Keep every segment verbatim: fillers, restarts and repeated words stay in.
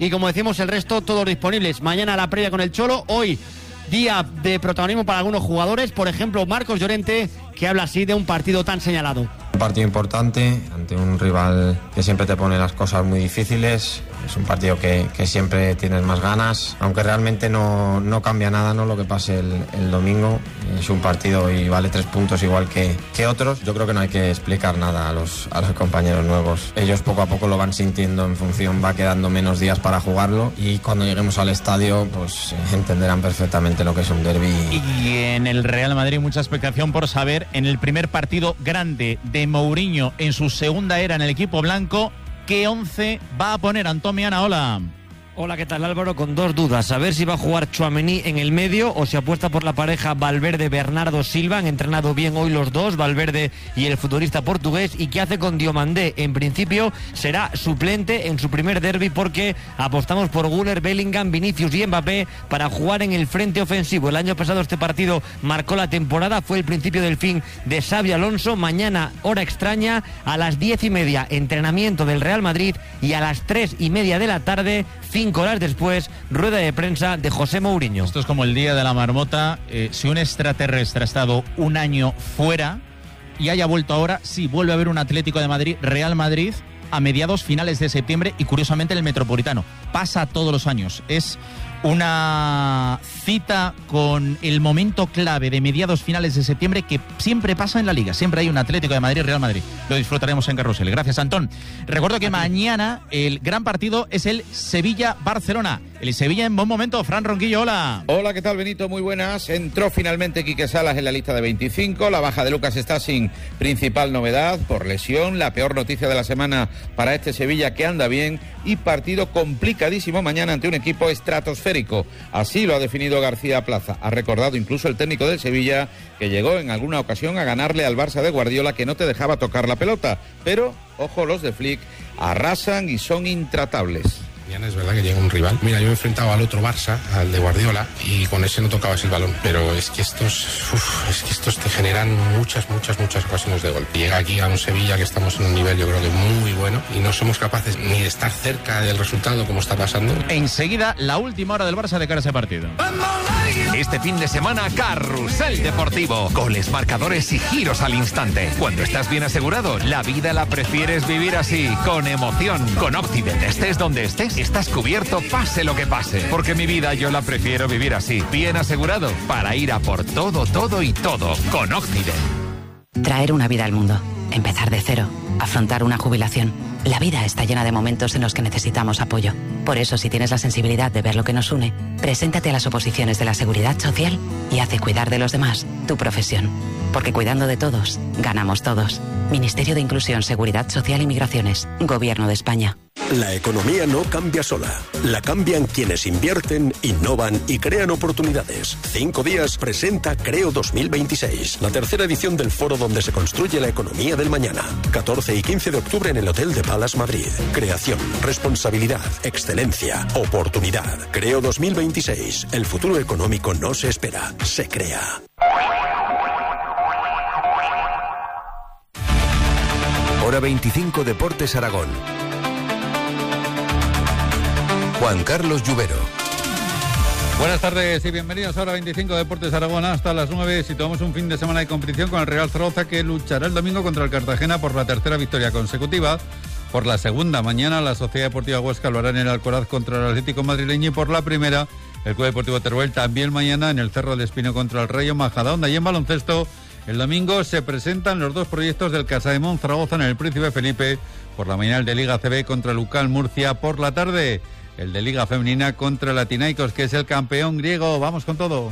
y como decimos el resto todos disponibles. Mañana la previa con el Cholo, hoy día de protagonismo para algunos jugadores, por ejemplo Marcos Llorente, que habla así de un partido tan señalado. Un partido importante ante un rival que siempre te pone las cosas muy difíciles. Es un partido que, que siempre tienes más ganas, aunque realmente no, no cambia nada, ¿no?, lo que pase el, el domingo. Es un partido y vale tres puntos igual que, que otros. Yo creo que no hay que explicar nada a los, a los compañeros nuevos. Ellos poco a poco lo van sintiendo en función, va quedando menos días para jugarlo y cuando lleguemos al estadio pues entenderán perfectamente lo que es un derbi. Y en el Real Madrid mucha expectación por saber, en el primer partido grande de Mourinho en su segunda era en el equipo blanco, ¿qué once va a poner Antón Meana? Hola, ¿qué tal, Álvaro? Con dos dudas, a ver si va a jugar Tchouaméni en el medio o si apuesta por la pareja Valverde-Bernardo Silva. Han entrenado bien hoy los dos, Valverde y el futbolista portugués. ¿Y qué hace con Diomandé? En principio será suplente en su primer derbi porque apostamos por Güler, Bellingham, Vinicius y Mbappé para jugar en el frente ofensivo. El año pasado este partido marcó la temporada, fue el principio del fin de Xabi Alonso. Mañana, hora extraña, a las diez y media, entrenamiento del Real Madrid y a las tres y media de la tarde, cinco horas después, rueda de prensa de José Mourinho. Esto es como el día de la marmota. Eh, si un extraterrestre ha estado un año fuera y haya vuelto ahora, sí, vuelve a haber un Atlético de Madrid, Real Madrid, a mediados finales de septiembre y curiosamente en el Metropolitano. Pasa todos los años. Es una cita con el momento clave de mediados finales de septiembre que siempre pasa en la Liga. Siempre hay un Atlético de Madrid, Real Madrid. Lo disfrutaremos en Carrusel. Gracias, Antón. Recuerdo que mañana el gran partido es el Sevilla-Barcelona. El Sevilla en buen momento. Fran Ronquillo, hola. Hola, ¿qué tal, Benito? Muy buenas. Entró finalmente Quique Salas en la lista de veinticinco. La baja de Lucas está sin principal novedad por lesión. La peor noticia de la semana para este Sevilla, que anda bien, y partido complicadísimo mañana ante un equipo estratosférico. Así lo ha definido García Plaza. Ha recordado incluso el técnico del Sevilla que llegó en alguna ocasión a ganarle al Barça de Guardiola, que no te dejaba tocar la pelota. Pero, ojo, los de Flick arrasan y son intratables. Mañana es verdad que llega un rival. Mira, yo he enfrentado al otro Barça, al de Guardiola, y con ese no tocabas el balón. Pero es que estos, uf, es que estos te generan muchas, muchas, muchas ocasiones de gol. Llega aquí a un Sevilla que estamos en un nivel, yo creo que muy bueno, y no somos capaces ni de estar cerca del resultado como está pasando. Enseguida, la última hora del Barça de cara a ese partido. Este fin de semana, Carrusel Deportivo. Goles, marcadores y giros al instante. Cuando estás bien asegurado, la vida la prefieres vivir así, con emoción. Con Occident, estés donde estés, estás cubierto pase lo que pase. Porque mi vida yo la prefiero vivir así, bien asegurado, para ir a por todo, todo y todo. Con Occident. Traer una vida al mundo, empezar de cero, afrontar una jubilación. La vida está llena de momentos en los que necesitamos apoyo. Por eso, si tienes la sensibilidad de ver lo que nos une, preséntate a las oposiciones de la Seguridad Social y hace cuidar de los demás tu profesión. Porque cuidando de todos, ganamos todos. Ministerio de Inclusión, Seguridad Social y Migraciones. Gobierno de España. La economía no cambia sola. La cambian quienes invierten, innovan y crean oportunidades. Cinco días presenta Creo dos mil veintiséis, la tercera edición del foro donde se construye la economía del mañana. catorce y quince de octubre en el Hotel de Palace Madrid. Creación, responsabilidad, excelencia, oportunidad. Creo dos mil veintiséis. El futuro económico no se espera, se crea. Hora veinticinco Deportes Aragón. Juan Carlos Lluvero. Buenas tardes y bienvenidos a Hora veinticinco Deportes Aragón hasta las nueve. Situamos un fin de semana de competición con el Real Zaragoza, que luchará el domingo contra el Cartagena por la tercera victoria consecutiva. Por la segunda, mañana la Sociedad Deportiva Huesca lo hará en el Alcoraz contra el Atlético madrileño, y por la primera, el Club Deportivo Teruel también mañana en el Cerro del Espino contra el Rayo Majadahonda. Y en baloncesto, el domingo se presentan los dos proyectos del Casademont Zaragoza en el Príncipe Felipe. Por la mañana el de Liga C B contra el Lucal Murcia. Por la tarde el de Liga Femenina contra el Athinaikos, que es el campeón griego. Vamos con todo.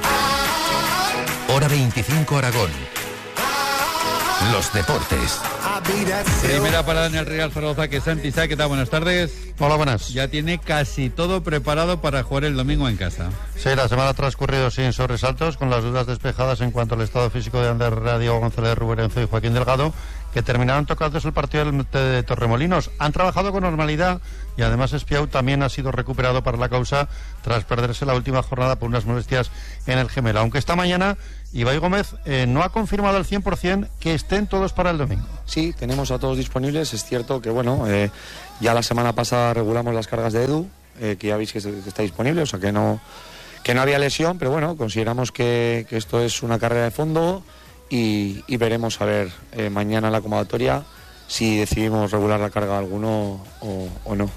Hora veinticinco Aragón. Los deportes. Primera parada en el Real Zaragoza, que es Santi Sá. ¿Qué tal? Buenas tardes. Hola, buenas. Ya tiene casi todo preparado para jugar el domingo en casa. Sí, la semana ha transcurrido sin sobresaltos, con las dudas despejadas en cuanto al estado físico de Ander Radio, González Ruberenzo y Joaquín Delgado, que terminaron tocados el partido de Torremolinos. Han trabajado con normalidad y además Espiau también ha sido recuperado para la causa tras perderse la última jornada por unas molestias en el gemelo. Aunque esta mañana Ibai Gómez eh, no ha confirmado al cien por ciento que estén todos para el domingo. Sí, tenemos a todos disponibles. Es cierto que, bueno, eh, ya la semana pasada regulamos las cargas de Edu, eh, que ya veis que, que está disponible, o sea que no, que no había lesión, pero bueno, consideramos que, que esto es una carrera de fondo y, y veremos a ver eh, mañana en la convocatoria si decidimos regular la carga de alguno o, o no.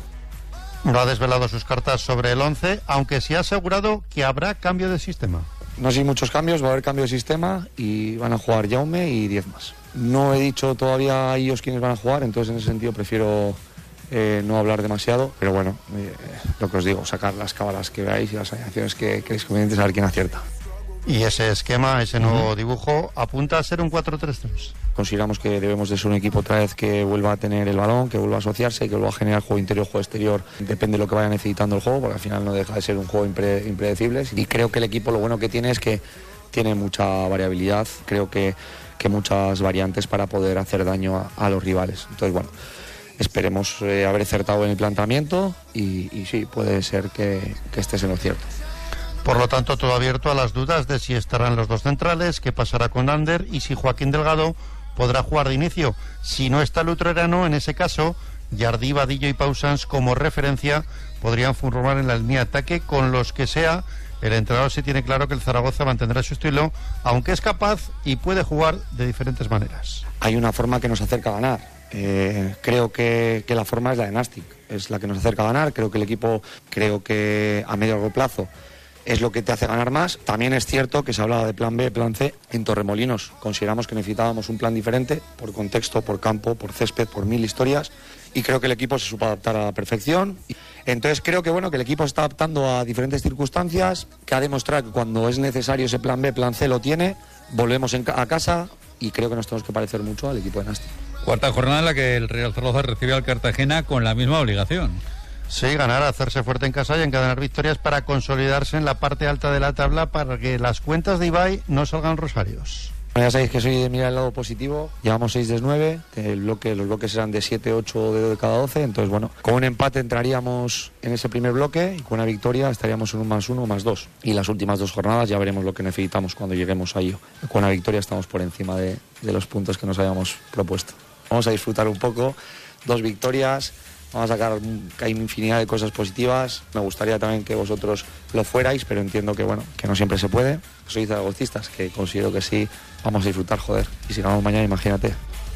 No ha desvelado sus cartas sobre el once, aunque sí ha asegurado que habrá cambio de sistema. No hay muchos cambios, va a haber cambio de sistema y van a jugar Jaume y diez más. No he dicho todavía a ellos quiénes van a jugar, entonces en ese sentido prefiero eh, no hablar demasiado, pero bueno, eh, lo que os digo, sacar las cábalas que veáis y las alineaciones que creéis convenientes a ver quién acierta. Y ese esquema, ese nuevo uh-huh. dibujo, apunta a ser un cuatro tres tres. Consideramos que debemos de ser un equipo otra vez que vuelva a tener el balón, que vuelva a asociarse, que vuelva a generar juego interior, juego exterior. Depende de lo que vaya necesitando el juego, porque al final no deja de ser un juego impre- impredecible. Y creo que el equipo lo bueno que tiene es que tiene mucha variabilidad, creo que, que muchas variantes para poder hacer daño a, a los rivales. Entonces, bueno, esperemos eh, haber acertado en el planteamiento y, y sí, puede ser que, que estés en lo cierto. Por lo tanto, todo abierto a las dudas de si estarán los dos centrales, qué pasará con Ander y si Joaquín Delgado podrá jugar de inicio. Si no está Lutrerano, en ese caso, Jardí, Vadillo y Pausans como referencia podrían formar en la línea de ataque con los que sea. El entrenador sí tiene claro que el Zaragoza mantendrá su estilo, aunque es capaz y puede jugar de diferentes maneras. Hay una forma que nos acerca a ganar. Eh, creo que, que la forma es la de Nastic, es la que nos acerca a ganar. Creo que el equipo, creo que a medio y largo plazo es lo que te hace ganar más. También es cierto que se hablaba de plan B, plan C en Torremolinos. Consideramos que necesitábamos un plan diferente por contexto, por campo, por césped, por mil historias, y creo que el equipo se supo adaptar a la perfección. Entonces creo que bueno que el equipo se está adaptando a diferentes circunstancias, que ha demostrado que cuando es necesario ese plan B, plan C lo tiene. Volvemos en ca- a casa y creo que nos tenemos que parecer mucho al equipo de Nasti. Cuarta jornada en la que el Real Zaragoza recibe al Cartagena con la misma obligación. Sí, ganar, hacerse fuerte en casa y encadenar victorias para consolidarse en la parte alta de la tabla para que las cuentas de Ibai no salgan rosarios. Bueno, ya sabéis que soy de mirar el lado positivo. Llevamos seis de nueve, el bloque, los bloques eran de siete, ocho de cada doce. Entonces, bueno, con un empate entraríamos en ese primer bloque y con una victoria estaríamos en un más uno, más dos. Y las últimas dos jornadas ya veremos lo que necesitamos cuando lleguemos a ello. Con una victoria estamos por encima de, de los puntos que nos habíamos propuesto. Vamos a disfrutar un poco, dos victorias. Vamos a sacar que hay infinidad de cosas positivas. Me gustaría también que vosotros lo fuerais, pero entiendo que bueno, que no siempre se puede. Sois zaragocistas, que considero que sí, vamos a disfrutar, joder. Y si ganamos mañana, imagínate.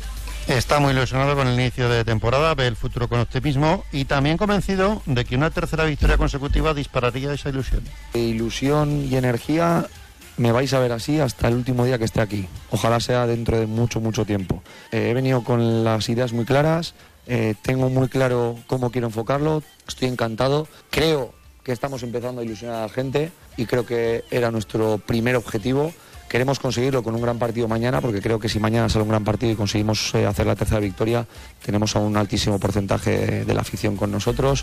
Está muy ilusionado con el inicio de temporada, ve el futuro con optimismo y también convencido de que una tercera victoria consecutiva dispararía esa ilusión. Ilusión y energía me vais a ver así hasta el último día que esté aquí. Ojalá sea dentro de mucho, mucho tiempo. Eh, he venido con las ideas muy claras. Eh, tengo muy claro cómo quiero enfocarlo, estoy encantado, creo que estamos empezando a ilusionar a la gente y creo que era nuestro primer objetivo. Queremos conseguirlo con un gran partido mañana, porque creo que si mañana sale un gran partido y conseguimos eh, hacer la tercera victoria, tenemos a un altísimo porcentaje de, de la afición con nosotros.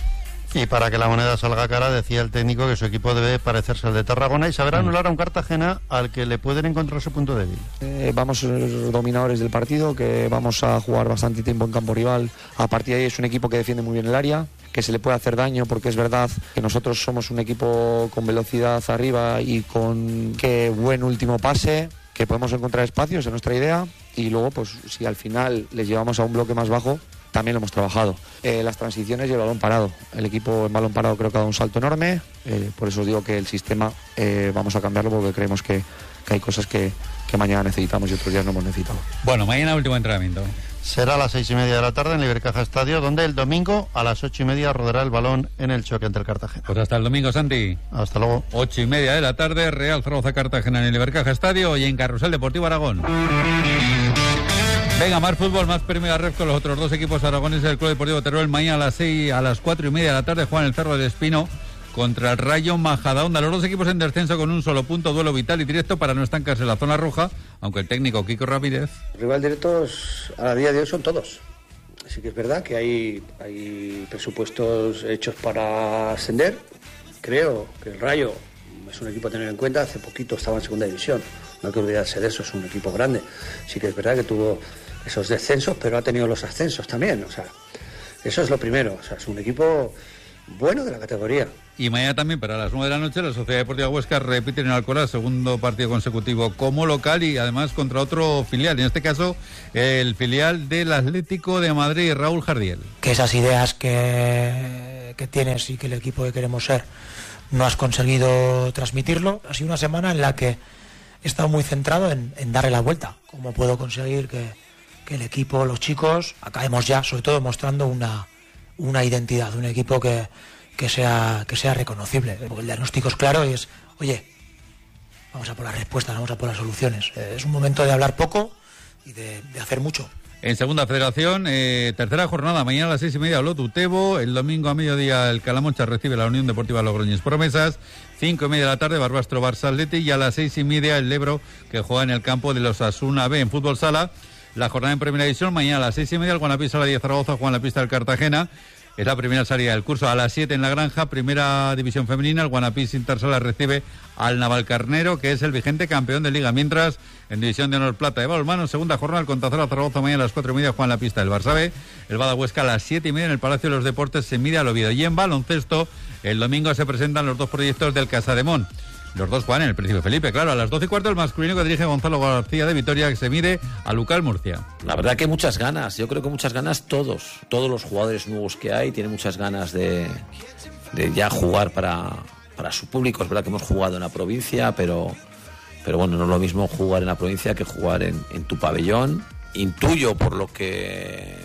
Y para que la moneda salga cara, decía el técnico que su equipo debe parecerse al de Tarragona y saber anular a un Cartagena al que le pueden encontrar su punto débil. Eh, vamos a ser dominadores del partido, que vamos a jugar bastante tiempo en campo rival. A partir de ahí es un equipo que defiende muy bien el área, que se le puede hacer daño, porque es verdad que nosotros somos un equipo con velocidad arriba y con que buen último pase, que podemos encontrar espacios, es nuestra idea, y luego pues si al final les llevamos a un bloque más bajo, también lo hemos trabajado. Eh, las transiciones y el balón parado. El equipo en balón parado creo que ha dado un salto enorme, eh, por eso os digo que el sistema eh, vamos a cambiarlo, porque creemos que, que hay cosas que, que mañana necesitamos y otros días no hemos necesitado. Bueno, mañana último entrenamiento. Será a las seis y media de la tarde en el Ibercaja Estadio, donde el domingo a las ocho y media rodará el balón en el choque entre el Cartagena. Pues hasta el domingo, Santi. Hasta luego. Ocho y media de la tarde, Real Zaragoza Cartagena en el Ibercaja Estadio y en Carrusel Deportivo Aragón. Venga, más fútbol, más premio a Ref con los otros dos equipos aragoneses del Club Deportivo Teruel. Mañana a las seis, a las cuatro y media de la tarde juegan el Cerro del Espino contra el Rayo Majadahonda. Los dos equipos en descenso con un solo punto, duelo vital y directo para no estancarse en la zona roja, aunque el técnico Kiko Ramírez. Rival directos a día de hoy son todos. Sí que es verdad que hay, hay presupuestos hechos para ascender. Creo que el Rayo es un equipo a tener en cuenta. Hace poquito estaba en segunda división. no hay que olvidarse de eso, es un equipo grande. Sí que es verdad que tuvo esos descensos, pero ha tenido los ascensos también, o sea, eso es lo primero, o sea, es un equipo bueno de la categoría. Y mañana también, para las nueve de la noche, la Sociedad Deportiva Huesca repite en Alcoraz, segundo partido consecutivo como local y además contra otro filial, en este caso el filial del Atlético de Madrid, Raúl Jardiel. Que esas ideas que, que tienes y que el equipo que queremos ser no has conseguido transmitirlo. Ha sido una semana en la que he estado muy centrado en, en darle la vuelta. ¿Cómo puedo conseguir que, que el equipo, los chicos, acabemos ya, sobre todo mostrando una, una identidad, un equipo que que sea que sea reconocible, porque el diagnóstico es claro y es, oye, vamos a por las respuestas, vamos a por las soluciones. Eh, es un momento de hablar poco y de, de hacer mucho. En segunda federación, eh, tercera jornada, mañana a las seis y media Olot Utebo, el domingo a mediodía el Calamoncha recibe la Unión Deportiva Logroñés Promesas, cinco y media de la tarde Barbastro Barça Atleti y a las seis y media el Lebro que juega en el campo de los Asuna B en fútbol sala. La jornada en primera división, mañana a las seis y media el Guanapí Sala de Zaragoza juega en la pista del Cartagena. Es la primera salida del curso. A las siete en la Granja, primera división femenina, el Guanapí Sintarsala recibe al Navalcarnero, que es el vigente campeón de Liga. Mientras, en división de honor plata de balonmano, segunda jornada, el Contazora Zaragoza mañana a las cuatro y media juega en la pista del Barça B. El Bada Huesca a las siete y media en el Palacio de los Deportes se mide al Oviedo. Y en baloncesto, el domingo se presentan los dos proyectos del Casademón. Los dos juegan en el Príncipe Felipe, claro, a las doce y cuarto el masculino que dirige Gonzalo García de Vitoria, que se mide a Lucal Murcia. La verdad que muchas ganas, yo creo que muchas ganas todos, todos los jugadores nuevos que hay tienen muchas ganas de, de ya jugar para, para su público. Es verdad que hemos jugado en la provincia, pero, pero bueno, no es lo mismo jugar en la provincia que jugar en, en tu pabellón. Intuyo por lo que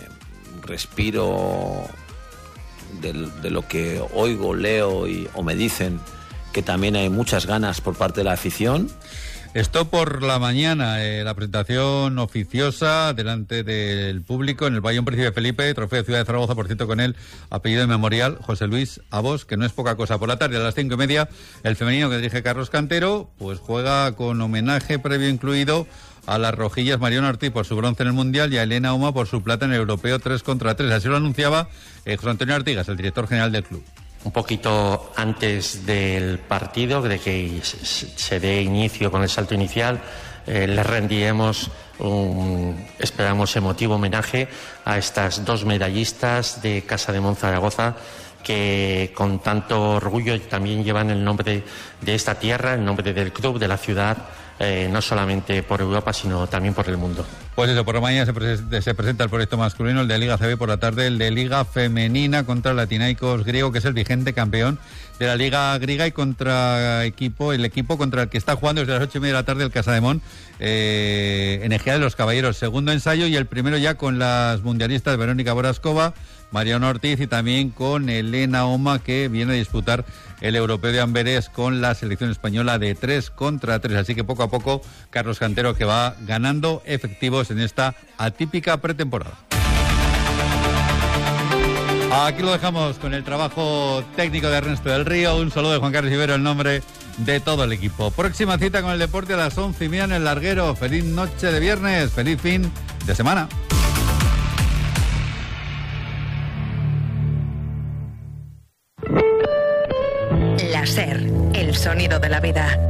respiro de, de lo que oigo, leo y, o me dicen, que también hay muchas ganas por parte de la afición. Esto por la mañana, eh, la presentación oficiosa delante del público en el Pabellón Príncipe Felipe, trofeo de Ciudad de Zaragoza, por cierto, con el apellido memorial José Luis Abos, que no es poca cosa. Por la tarde, a las cinco y media, el femenino que dirige Carlos Cantero, pues juega con homenaje previo incluido a las rojillas Mariano Ortiz por su bronce en el Mundial y a Elena Oma por su plata en el Europeo tres contra tres. Así lo anunciaba eh, José Antonio Artigas, el director general del club. Un poquito antes del partido, de que se dé inicio con el salto inicial, eh, le rendiremos un, esperamos, emotivo homenaje a estas dos medallistas de Casademón Zaragoza que con tanto orgullo también llevan el nombre de esta tierra, el nombre del club, de la ciudad, eh, no solamente por Europa, sino también por el mundo. Pues eso, por la mañana se, pre- se presenta el proyecto masculino, el de Liga C B, por la tarde el de Liga Femenina contra el Latinaicos griego, que es el vigente campeón de la Liga griega, y contra equipo el equipo contra el que está jugando desde las ocho y media de la tarde el Casademón, eh, Energía de los Caballeros. Segundo ensayo y el primero ya con las mundialistas Verónica Borascova, Mariano Ortiz y también con Elena Oma, que viene a disputar el Europeo de Amberes con la selección española de tres contra tres. Así que poco a poco Carlos Cantero que va ganando efectivos en esta atípica pretemporada. Aquí lo dejamos con el trabajo técnico de Ernesto del Río. Un saludo de Juan Carlos Ibero en nombre de todo el equipo. Próxima cita con el deporte a las once y media en el Larguero. Feliz noche de viernes, feliz fin de semana. La SER, el sonido de la vida.